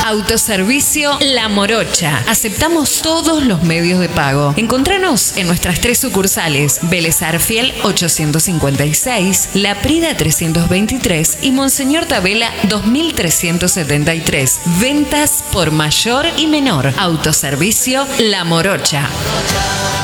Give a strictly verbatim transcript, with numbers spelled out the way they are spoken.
Autoservicio La Morocha. Aceptamos todos los medios de pago. Encontranos en nuestras tres sucursales: Vélez Arfiel ochocientos cincuenta y seis, La Prida trescientos veintitrés y Monseñor Tabela dos mil trescientos setenta y tres. Ventas por mayor y menor. Autoservicio La Morocha.